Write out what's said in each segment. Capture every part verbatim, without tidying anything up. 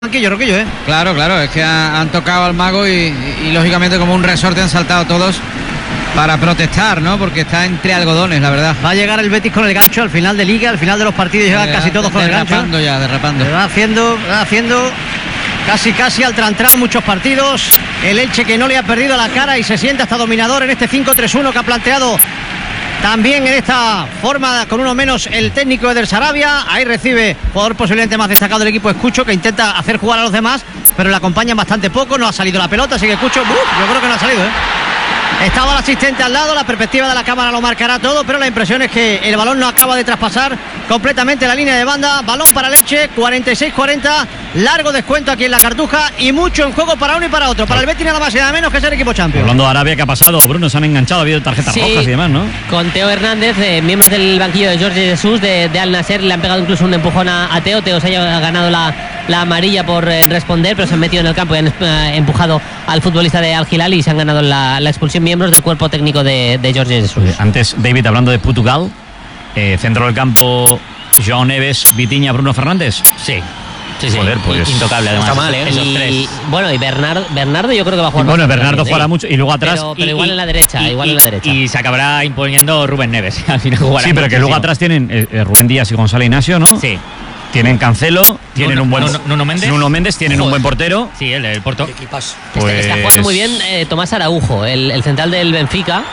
Roquillo, Roquillo, ¿eh? Claro, claro, es que ha, han tocado al mago y, y, y lógicamente como un resorte han saltado todos para protestar, ¿no? Porque está entre algodones, la verdad. Va a llegar el Betis con el gancho al final de Liga, al final de los partidos llegan eh, casi todos con el gancho. Derrapando ya, derrapando. Va haciendo, va haciendo casi casi al trantran muchos partidos. El Elche que no le ha perdido la cara y se siente hasta dominador en este cinco tres uno que ha planteado también en esta forma, con uno menos, el técnico Eder Sarabia. Ahí recibe, jugador posiblemente más destacado del equipo, Escucho, que intenta hacer jugar a los demás, pero le acompañan bastante poco. No ha salido la pelota, así que Escucho, uh, yo creo que no ha salido, ¿eh? Estaba el asistente al lado, la perspectiva de la cámara lo marcará todo, pero la impresión es que el balón no acaba de traspasar completamente la línea de banda. Balón para el Elche, cuarenta y seis cuarenta, largo descuento aquí en la Cartuja y mucho en juego para uno y para otro. Para el Betis nada más y nada menos que ser equipo champion. Hablando de Arabia, ¿qué ha pasado? Bruno, se han enganchado, ha habido tarjetas sí, rojas y demás, ¿no? Con Teo Hernández, eh, miembros del banquillo de Jorge Jesús de, de Al Nasser, le han pegado incluso un empujón a, a Teo. Teo se ha ganado la, la amarilla por eh, responder, pero se han metido en el campo y han eh, empujado al futbolista de Al Hilal y se han ganado la, la expulsión miembros del cuerpo técnico de, de Jorge Jesús. Antes, David, hablando de Portugal, eh, centro del campo, João Neves, Vitinha, Bruno Fernández. Sí. Sí, sí. Joder, pues intocable además. Está mal, ¿eh? Esos y, tres. Bueno, y Bernardo, Bernardo yo creo que va a jugar. Y bueno, Bernardo jugará mucho y luego atrás. Pero, pero y, igual en la derecha, y, igual y, en la derecha. Y se acabará imponiendo Rubén Neves. Al final jugará. Sí, pero que luego atrás tienen eh, Rubén Díaz y Gonzalo Ignacio, ¿no? Sí. Tienen Cancelo, tienen Nuno, un buen Nuno, Nuno Méndez, Nuno Méndez tienen Joder. un buen portero. Sí, el, el Porto. Pues... Está, está jugando muy bien eh, Tomás Araujo, el, el central del Benfica.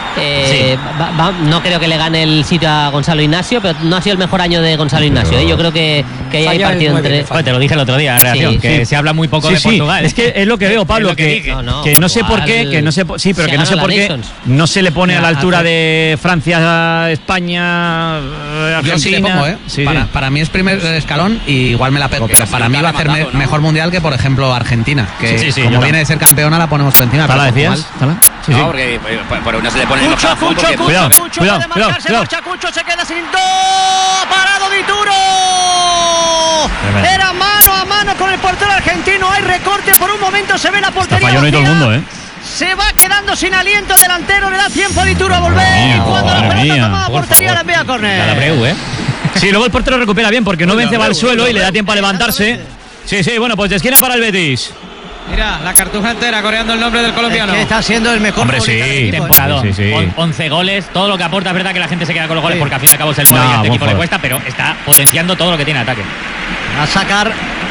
Eh, sí. va, va, no creo que le gane el sitio a Gonzalo Ignacio, pero no ha sido el mejor año de Gonzalo Ignacio. ¿eh? Yo creo que, que ahí hay partido entre. Oye, te lo dije el otro día en reacción, sí, que sí. se habla muy poco sí, de Portugal. Sí. Es que es lo que veo, Pablo, que, que, no, no, que no sé por qué, que no sé, sí, pero que no sé por qué no se le pone Mira, a la altura hace... de Francia, España, Argentina. Yo sí le pongo, ¿eh? sí, para, sí. para mí es primer escalón y igual me la pego, pero para mí va a hacer me, ¿no? mejor mundial que, por ejemplo, Argentina, que sí, sí, como viene de ser campeona la ponemos por encima. ¿Tala decías? ¿Tala? Sí, no, sí. porque por, por una se le pone el Cucho, Cucho, Cucho, cuidado, Cucho, cuidado, de marcar, se marcha Cucho, se queda sin dos, parado Dituro. Era mano a mano con el portero argentino, hay recorte, por un momento se ve la portería. Está fallando todo el mundo, ¿eh? Se va quedando sin aliento delantero, le da tiempo a Dituro a volver mía, y cuando la pelota mía, toma portería la envía a córner. La Breu, ¿eh? Sí, luego el portero recupera bien porque no vence, va al suelo y le da tiempo a levantarse. Sí, sí, bueno, pues de esquina para el Betis. Mira, la Cartuja entera coreando el nombre del colombiano. Es que está siendo el mejor Hombre, sí, temporada. Sí, sí, sí. once goles, todo lo que aporta. Es verdad que la gente se queda con los goles sí. porque al fin y al cabo es el nueve no, y a este equipo le cuesta, pero está potenciando todo lo que tiene ataque. A sacar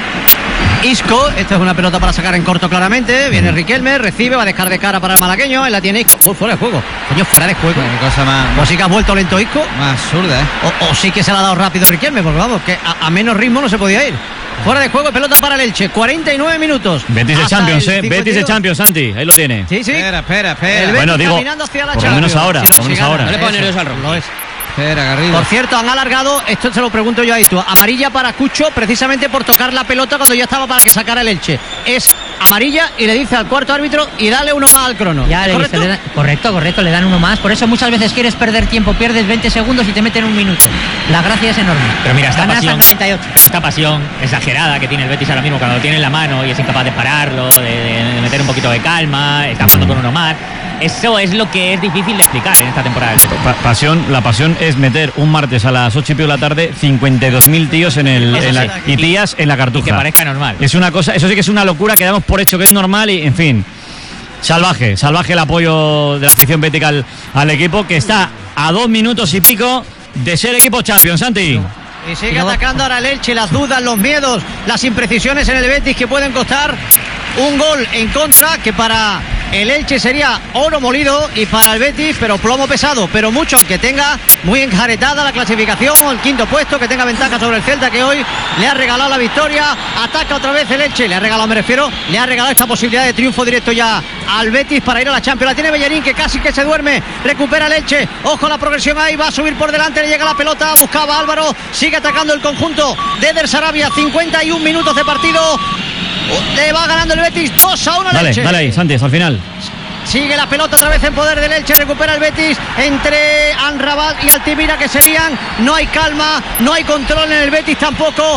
Isco, esta es una pelota para sacar en corto claramente. Viene Riquelme, recibe, va a dejar de cara para el malagueño. Él la tiene Isco. Oh, fuera de juego. Coño, fuera de juego. Qué cosa más. O sí que ha vuelto lento Isco. Más absurda, ¿eh? O, o sí que se la ha dado rápido Riquelme, porque vamos, que a, a menos ritmo no se podía ir. Fuera de juego, pelota para el Elche, cuarenta y nueve minutos. Betis de Champions, eh. Betis de Champions, Santi. Ahí lo tiene. Sí, sí. Espera, espera, espera. Bueno, digo, por lo menos ahora. Si no, por lo menos si ahora. No le pone nervioso al Lo es. Espera, Garrido. Por cierto, han alargado, esto se lo pregunto yo a Itu, amarilla para Cucho precisamente por tocar la pelota cuando ya estaba para que sacara el Elche. Es amarilla y le dice al cuarto árbitro y dale uno más al crono. Ya, ¿correcto? Le, le da, correcto, correcto, le dan uno más. Por eso muchas veces quieres perder tiempo, pierdes veinte segundos y te meten un minuto. La gracia es enorme. Pero mira, esta Ganas pasión, noventa y ocho. esta pasión exagerada que tiene el Betis ahora mismo cuando lo tiene en la mano y es incapaz de pararlo, de, de meter un poquito de calma, está jugando con uno más. Eso es lo que es difícil de explicar en esta temporada del Betis. Pa pasión, la pasión es meter un martes a las ocho y pico de la tarde cincuenta y dos mil tíos en el en la, y tías en la Cartuja. Y que parezca normal. Es una cosa, eso sí que es una locura que damos por hecho que es normal y en fin. Salvaje, salvaje el apoyo de la afición bética al, al equipo que está a dos minutos y pico de ser equipo Champions, Santi. Y sigue atacando ahora el Elche, las dudas, los miedos, las imprecisiones en el Betis que pueden costar un gol en contra que para el Elche sería oro molido y para el Betis, pero plomo pesado, pero mucho, aunque tenga muy enjaretada la clasificación o el quinto puesto, que tenga ventaja sobre el Celta, que hoy le ha regalado la victoria. Ataca otra vez el Elche, le ha regalado, me refiero, le ha regalado esta posibilidad de triunfo directo ya al Betis para ir a la Champions. La tiene Bellerín, que casi que se duerme, recupera el Elche, ojo la progresión ahí, va a subir por delante, le llega la pelota, buscaba Álvaro, sigue atacando el conjunto de Eder Sarabia, cincuenta y un minutos de partido. Le va ganando el Betis dos a uno al Dale, Elche. dale ahí, Santi, hasta el final. Sigue la pelota otra vez en poder del Elche, recupera el Betis entre Amrabat y Altimira que se lían, no hay calma, no hay control en el Betis tampoco.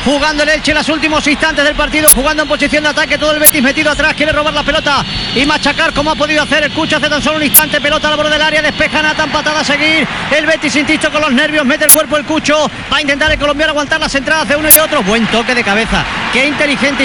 jugando el Elche en los últimos instantes del partido, jugando en posición de ataque, todo el Betis metido atrás, quiere robar la pelota y machacar como ha podido hacer el Cucho hace tan solo un instante. Pelota al borde del área, despeja Nathan, patada a seguir. El Betis, insisto, con los nervios, mete el cuerpo el Cucho, va a intentar el colombiano aguantar las entradas de uno y de otro. Buen toque de cabeza, qué inteligente